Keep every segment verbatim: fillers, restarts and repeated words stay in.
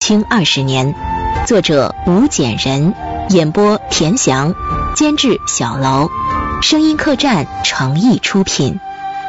清二十年。作者吴简人，演播田翔，监制小楼，声音客栈诚意出品。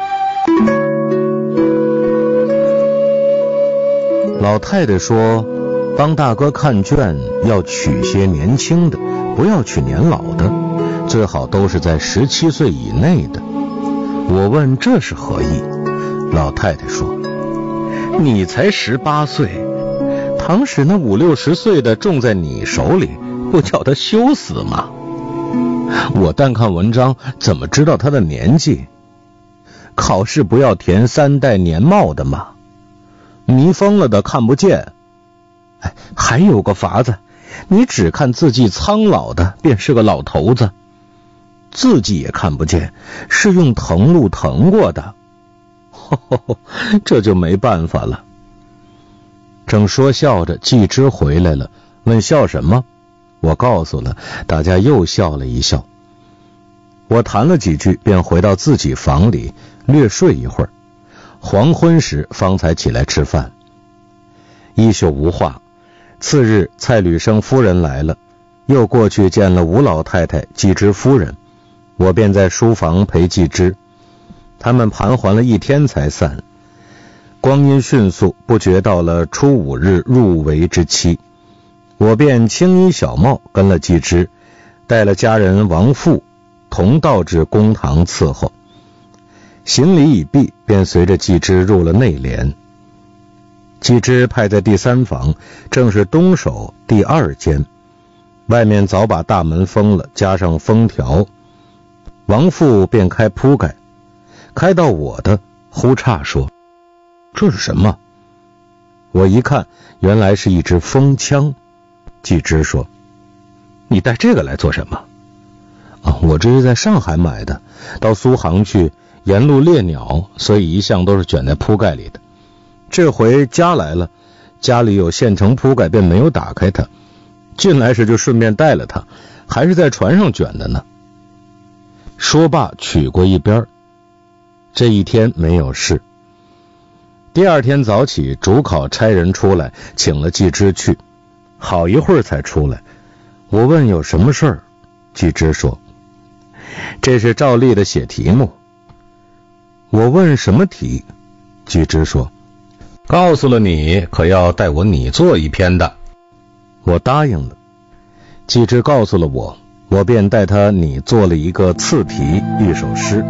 老太太说，帮大哥看卷要娶些年轻的，不要娶年老的，最好都是在十七岁以内的。我问这是何意？老太太说，你才十八岁，倘使那五六十岁的种在你手里，不叫他羞死吗？我单看文章怎么知道他的年纪？考试不要填三代年貌的吗？迷疯了的看不见。哎，还有个法子，你只看字迹苍老的，便是个老头子。字迹也看不见，是用藤露藤过的。呵呵呵，这就没办法了。正说笑着，季之回来了，问笑什么？我告诉了，大家又笑了一笑。我谈了几句，便回到自己房里略睡一会儿。黄昏时方才起来吃饭。一宿无话。次日蔡履生夫人来了，又过去见了吴老太太季之夫人，我便在书房陪季之。他们盘桓了一天才散。光阴迅速，不觉到了初五日入围之期，我便青衣小帽跟了季之，带了家人王父同到至公堂伺候。行礼已毕，便随着季之入了内帘。季之派在第三房，正是东首第二间，外面早把大门封了，加上封条。王父便开铺盖，开到我的，忽诧说，这是什么？我一看，原来是一支风枪。季之说，你带这个来做什么？啊，我这是在上海买的，到苏杭去沿路猎鸟，所以一向都是卷在铺盖里的。这回家来了，家里有现成铺盖，便没有打开它。进来时就顺便带了它，还是在船上卷的呢。说罢取过一边。这一天没有事。第二天早起，主考差人出来，请了季之去，好一会儿才出来。我问有什么事儿，季之说，这是照例的写题目。我问什么题？季之说，告诉了你，可要带我拟做一篇的。我答应了。季之告诉了我，我便带他拟做了一个次题，一首诗。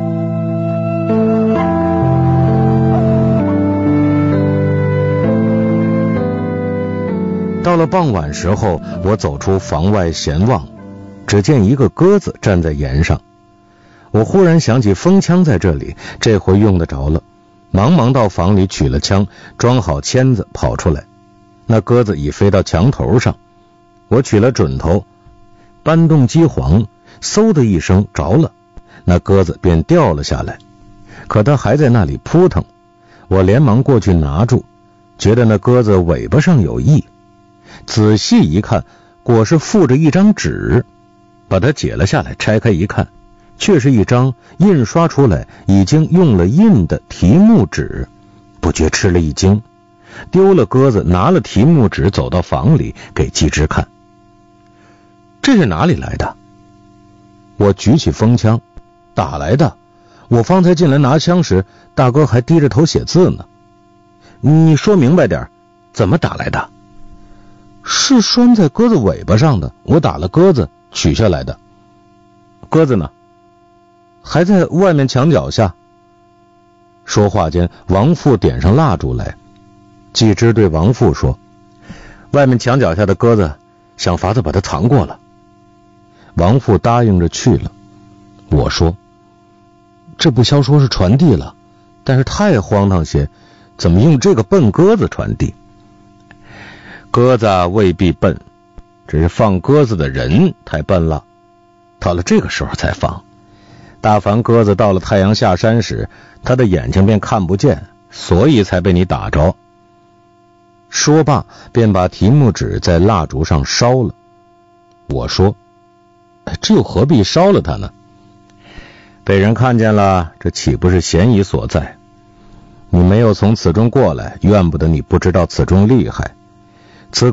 到了傍晚时候，我走出房外闲望，只见一个鸽子站在檐上。我忽然想起风枪在这里，这回用得着了，忙忙到房里取了枪，装好签子跑出来。那鸽子已飞到墙头上，我取了准头，搬动机簧，嗖的一声着了，那鸽子便掉了下来。可它还在那里扑腾，我连忙过去拿住，觉得那鸽子尾巴上有异，仔细一看，果是附着一张纸，把它解了下来，拆开一看，却是一张印刷出来已经用了印的题目纸，不觉吃了一惊，丢了鸽子，拿了题目纸走到房里给季之看。这是哪里来的？我举起风枪，打来的，我方才进来拿枪时，大哥还低着头写字呢。你说明白点，怎么打来的？是拴在鸽子尾巴上的，我打了鸽子取下来的。鸽子呢？还在外面墙角下。说话间，王父点上蜡烛来。季之对王父说，外面墙角下的鸽子想法子把它藏过了。王父答应着去了。我说，这不消说是传递了，但是太荒唐些，怎么用这个笨鸽子传递？鸽子未必笨，只是放鸽子的人太笨了，到了这个时候才放。大凡鸽子到了太阳下山时，他的眼睛便看不见，所以才被你打着。说罢便把题目纸在蜡烛上烧了。我说，这又何必烧了它呢？被人看见了，这岂不是嫌疑所在？你没有从此中过来，怨不得你不知道此中厉害。